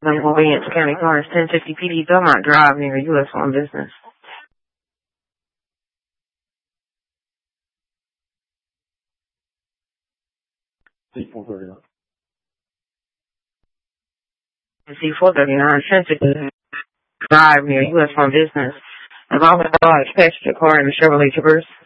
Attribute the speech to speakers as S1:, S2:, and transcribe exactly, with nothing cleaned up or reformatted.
S1: Williams County Cars, ten fifty P D, Belmont Drive, near U S one Business. C four thirty-nine, ten fifty Drive, near U S one Business. I've also dispatched a car in the Chevrolet Traverse.